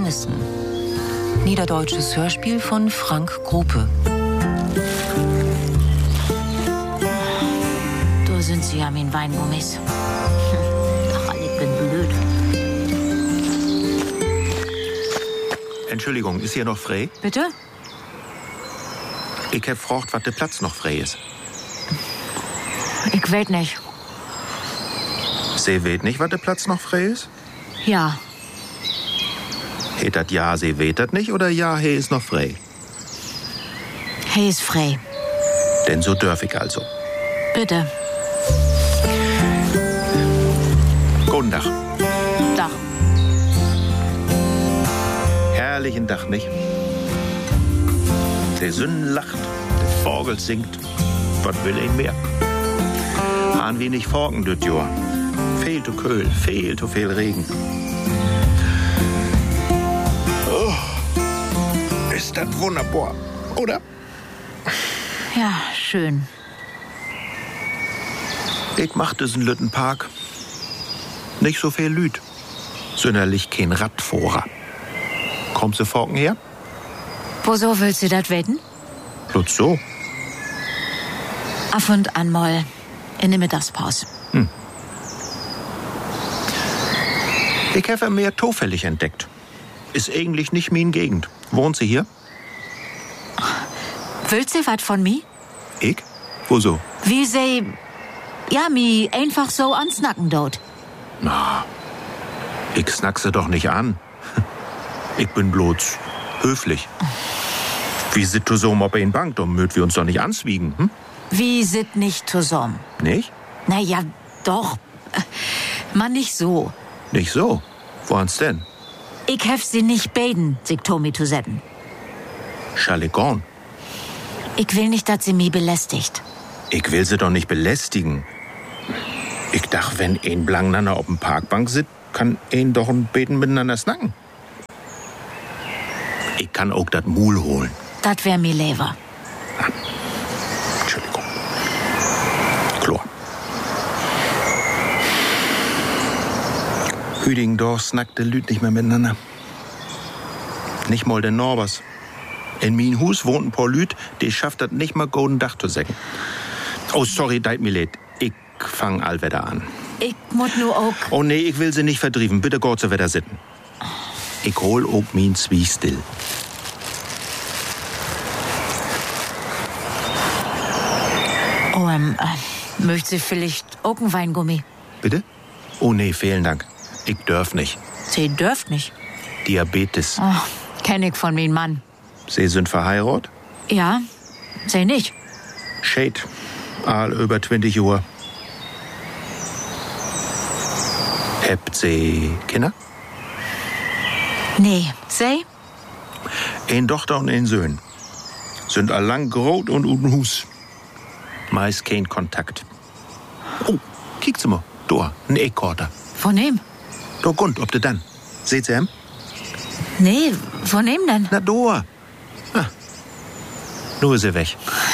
Lannissen. Niederdeutsches Hörspiel von Frank Gruppe. Da sind sie ja, mein Weingummis. Ach, ich bin blöd. Entschuldigung, ist hier noch frei? Bitte? Ich hab gefragt, was der Platz noch frei ist. Ich weiß nicht. Sie weet nicht, was der Platz noch frei ist? Ja. Heet dat ja, sie weet dat nicht, oder ja, he ist noch frei? Hey ist frei. Denn so dürf ich also. Bitte. Guten Tag. Dach. Herrlichen Tag, nicht? Der Sünden lacht, der Vogel singt. Was will ihn mehr? Han wenig Forken düt Jahr. Viel zu Köhl, viel zu viel Regen. Oh, ist das wunderbar, oder? Ja, schön. Ich mach diesen lütten Park. Nicht so viel Lüd. Sünderlich kein Radfahrer. Kommt sie Forken her? Wieso willst du das wetten? Bloß so. Ab und an mal in der Mittagspause. Ich habe mehr zufällig entdeckt. Ist eigentlich nicht min Gegend. Wohnt sie hier? Willst du was von mir? Ich? Wo so? Wie sie, ja, mi einfach so ansnacken dort. Na, ich snack sie doch nicht an. Ich bin bloß höflich. Wie sit du so ob in Bank, dann möt wir uns doch nicht answiegen, hm? Wie sit nicht zusammen? Nicht? Na ja, doch. Man nicht so. Nicht so? Woans denn? Ich hef sie nicht beten, sich Tommy zu setzen. Schaligon. Ich will nicht, dass sie mich belästigt. Ich will sie doch nicht belästigen. Ich dach, wenn ein blankeinander auf dem Parkbank sitzt, kann ein doch ein Beten miteinander snacken. Ich kann auch dat Mul holen. Das wär mir lieber. Entschuldigung. Chlor. Hüdingendorf snackte Lüd nicht mehr miteinander. Nicht mal der Norbers. In min Hus wohnt ein paar Lüd, die schafft das nicht mal golden Dach zu säcken. Oh, sorry, deit mir leid. Ich fang allwetter an. Ich muss nur auch. Oh nee, ich will sie nicht verdrieven. Bitte Gott zu Wetter sitten. Ich hol auch min Zwie still. Oh, möcht sie vielleicht auch ein Weingummi? Bitte? Oh nee, vielen Dank. Ich dürf nicht. Sie dürft nicht. Diabetes. Oh, kenn ich von min Mann. Sie sind verheiratet? Ja, sie nicht. Shade. All über 20 Uhr. Habt Sie Kinder? Nee, sie? Ein Tochter und ein Sohn. Sind allang grot und uden Hus. Meist kein Kontakt. Oh, kiekt mal. Da, ein Eckkorter. Von ihm? Da Gund, ob de dann. Seht Sie ihm? Nee, von ihm denn? Na, da. Ah. Nur ist er weg.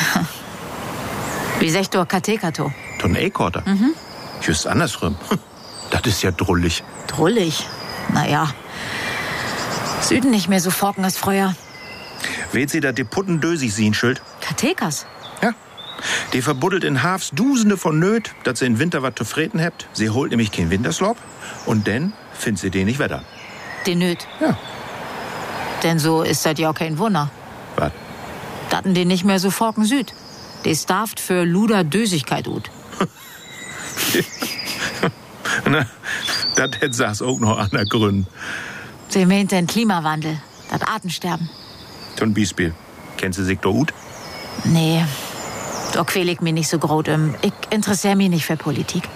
Wie sech du Katekato? Da ein Eckkorter. Just andersrum. Das ist ja drullig. Drullig. Naja. Süden nicht mehr so forken als früher. Weht Sie, dass die Putten dösig sehen, Schild? Katekas? Ja. Die verbuddelt in Hafs Dusende von Nöt, dass sie in Winter was zu freten habt. Sie holt nämlich kein Winterslop. Und dann findet sie den nicht wetter. Den nöt. Ja. Denn so ist das ja auch kein Wunder. Was? Datten die nicht mehr so forken Süd. Die starft für Luder Dösigkeit ut. Na, das hätt saß auch noch an der Grün. Sie meint den Klimawandel, das Artensterben. Zum Beispiel. Kennst du sich da gut? Nee, da quäl ich mich nicht so groß. Ich interessiere mich nicht für Politik.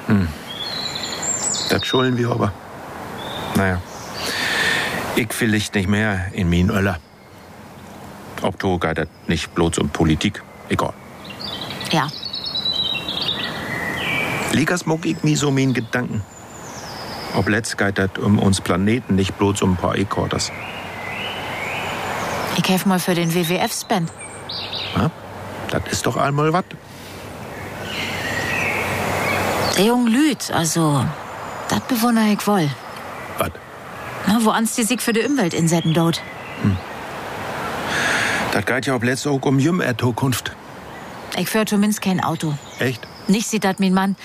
Das schulden wir aber. Naja. Ich vielleicht nicht mehr in min Öller. Ob du geht das nicht bloß um Politik. Egal. Ja, Ligas mag ich mi so min Gedanken. Ob letzt geht das um uns Planeten, nicht bloß um ein paar Eckquarters. ich helf mal für den WWF-Spend. Ja? Das ist doch einmal was. Der Jung Lüd, also, das bewundere ich wohl. Was? Na, wo ans die sich für die Umwelt insetten dort. Das geht ja ob letzt auch um Jüm-Tokunft. Ich führ zumindest kein Auto. Echt? Nicht sieht dat mein Mann.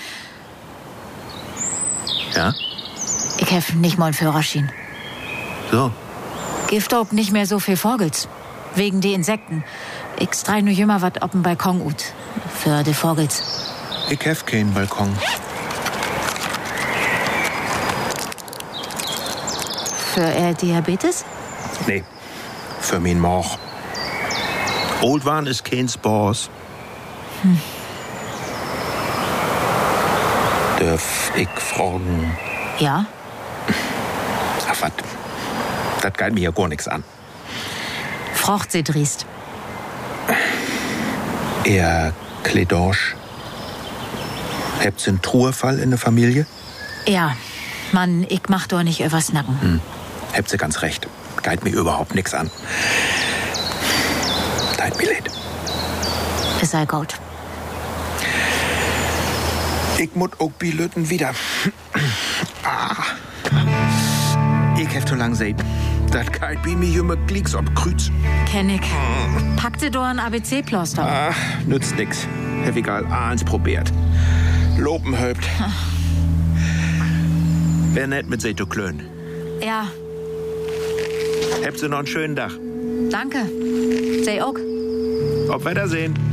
Ja? Ich hef nicht mal einen Führerschein. So. Gift auch nicht mehr so viel Vogels. Wegen die Insekten. Ich strei nur jümmer wat op'n Balkon ut. Für die Vogels. Ich hef keinen Balkon. Für Diabetes? Nee, für min Moch. Oldwan ist kein Spors. Dürf ich fragen? Ja. Ach wat, das geht mir ja gar nichts an. Frocht sie driest. Ihr Kledosch. Habt's einen Truhefall in der Familie? Ja. Mann, ich mach doch nicht übers Nacken. Habt sie ganz recht. Geht mir überhaupt nichts an. Tut mir leid. Es sei gut. Ich muss auch Bilöten wieder. Ich hab zu lang seit. Das geht bei mir jümmer Klicks ob Kreuz. Kenn ich. Packte doch ein ABC-Ploster. Nützt nix. Hab egal, eins probiert. Lopen hölbt. Wär nett mit Seto klön. Ja, Habt sie noch einen schönen Tag. danke. Sei auch. Auf Wiedersehen.